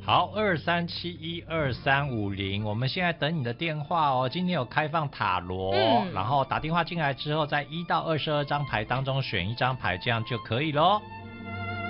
好，23712350，我们现在等你的电话哦。今天有开放塔罗，然后打电话进来之后，在1到22张牌当中选一张牌，这样就可以咯。